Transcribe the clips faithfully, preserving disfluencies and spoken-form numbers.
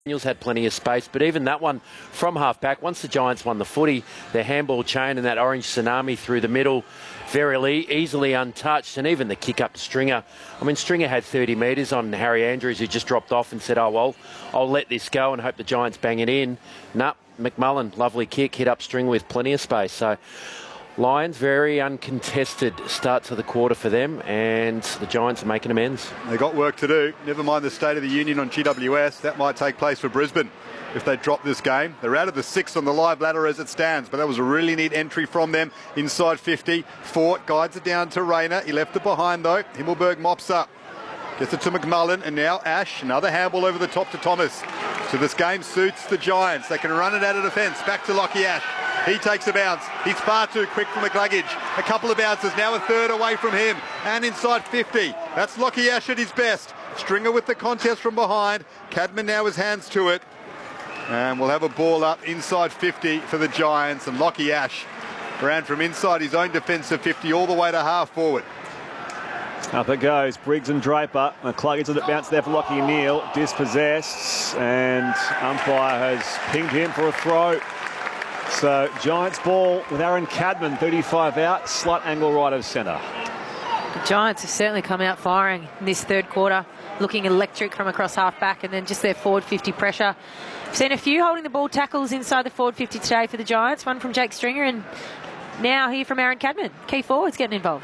Daniels had plenty of space, but even that one from half-back, once the Giants won the footy, their handball chain and that orange tsunami through the middle, very easily untouched, and even the kick up to Stringer. I mean, Stringer had thirty metres on Harry Andrews, who just dropped off and said, oh, well, I'll let this go and hope the Giants bang it in. Nah, McMullen, lovely kick, hit up Stringer with plenty of space. So Lions, very uncontested start to the quarter for them, and the Giants are making amends. They got work to do. Never mind the State of the Union on G W S. That might take place for Brisbane if they drop this game. They're out of the six on the live ladder as it stands, but that was a really neat entry from them inside fifty. Fort guides it down to Rayner. He left it behind though. Himmelberg mops up. Gets it to McMullen, and now Ash. Another handball over the top to Thomas. So this game suits the Giants. They can run it out of defence. Back to Lockie Ash. He takes a bounce. He's far too quick for McCluggage. A couple of bounces, now a third away from him. And inside fifty. That's Lockie Ash at his best. Stringer with the contest from behind. Cadman now has hands to it. And we'll have a ball up inside fifty for the Giants. And Lockie Ash ran from inside his own defensive fifty all the way to half forward. Up it goes, Briggs and Draper. McCluggage let it bounce there for Lockie Neal. Dispossessed, and umpire has pinged him for a throw. So Giants ball with Aaron Cadman, thirty-five out, slight angle right of centre. The Giants have certainly come out firing in this third quarter, looking electric from across half-back, and then just their forward fifty pressure. We've seen a few holding the ball tackles inside the forward fifty today for the Giants, one from Jake Stringer, and now here from Aaron Cadman. Key forwards getting involved.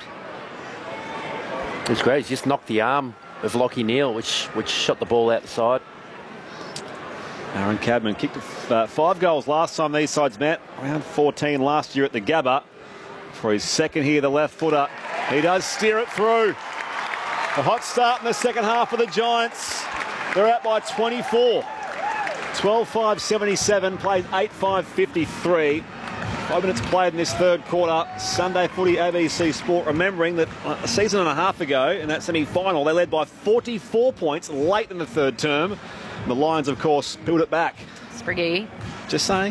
It was great. He just knocked the arm of Lockie Neal, which which shot the ball out the side. Aaron Cadman kicked uh, five goals last time these sides met. Round fourteen last year at the Gabba. For his second here, the left footer. He does steer it through. A hot start in the second half for the Giants. They're out by twenty-four. twelve five seventy-seven, played eight five fifty-three. Five minutes played in this third quarter. Sunday Footy, A B C Sport, remembering that a season and a half ago in that semi-final, they led by forty-four points late in the third term. The Lions, of course, built it back. Spriggy. Just saying.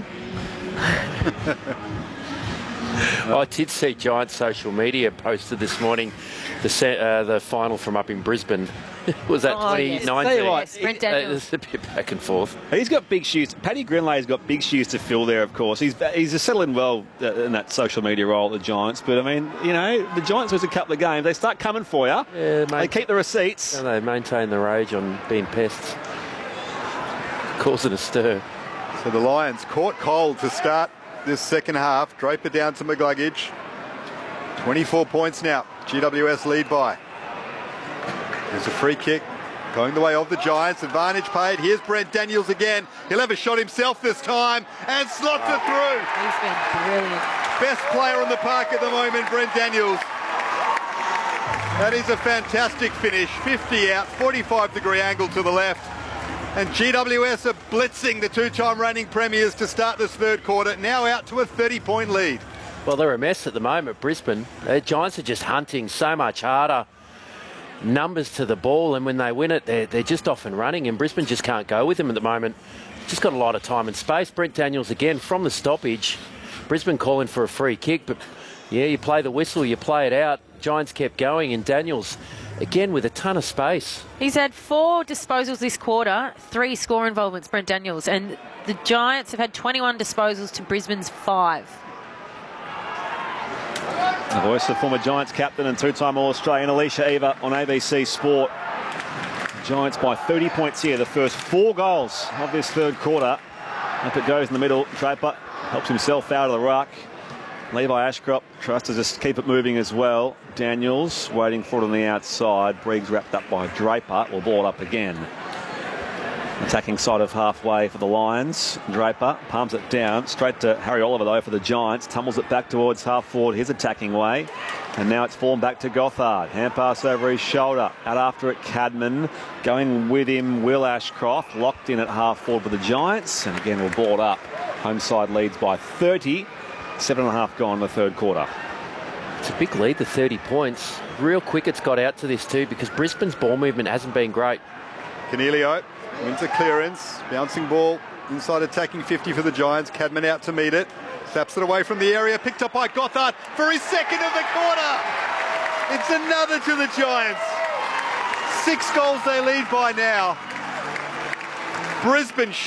I did see Giants social media posted this morning the set, uh, the final from up in Brisbane. Was that Oh, twenty nineteen? yes. Yes, Brent Daniels. Uh, it's a bit back and forth. He's got big shoes. Paddy Grinley's got big shoes to fill there, of course. He's he's settling well uh, in that social media role at the Giants. But, I mean, you know, the Giants lose a couple of games. They start coming for you. Yeah, mate. They keep the receipts. And they maintain the rage on being pests. Causing a stir. So the Lions caught cold to start this second half. Draper down to McCluggage. twenty-four points now. G W S lead by. There's a free kick going the way of the Giants. Advantage paid. Here's Brent Daniels again. He'll have a shot himself this time and slots it through. He's been brilliant. Best player on the park at the moment, Brent Daniels. That is a fantastic finish. fifty out, forty-five degree angle to the left. And G W S are blitzing the two-time reigning premiers to start this third quarter, now out to a thirty point lead. Well, they're a mess at the moment, Brisbane. The Giants are just hunting so much harder. Numbers to the ball, and when they win it, they're, they're just off and running, and Brisbane just can't go with them at the moment. Just got a lot of time and space. Brent Daniels again from the stoppage. Brisbane calling for a free kick, but yeah, you play the whistle, you play it out. Giants kept going, and Daniels again with a ton of space. He's had four disposals this quarter, three score involvements, Brent Daniels, and the Giants have had twenty-one disposals to Brisbane's five. The voice of former Giants captain and two-time All-Australian Alicia Eva on A B C Sport. Giants by thirty points here, the first four goals of this third quarter. Up it goes in the middle. Draper helps himself out of the ruck. Levi Ashcroft tries to just keep it moving as well. Daniels waiting for it on the outside. Briggs wrapped up by Draper. Will ball it up again. Attacking side of halfway for the Lions. Draper palms it down. Straight to Harry Oliver, though, for the Giants. Tumbles it back towards half forward, his attacking way. And now it's fallen back to Gothard. Hand pass over his shoulder. Out after it, Cadman. Going with him, Will Ashcroft. Locked in at half forward for the Giants. And again, we'll ball it up. Home side leads by thirty. Seven and a half gone in the third quarter. It's a big lead, the thirty points. Real quick it's got out to this too, because Brisbane's ball movement hasn't been great. Cornelio wins a clearance. Bouncing ball inside attacking fifty for the Giants. Cadman out to meet it. Slaps it away from the area. Picked up by Gothard for his second of the quarter. It's another to the Giants. Six goals they lead by now. Brisbane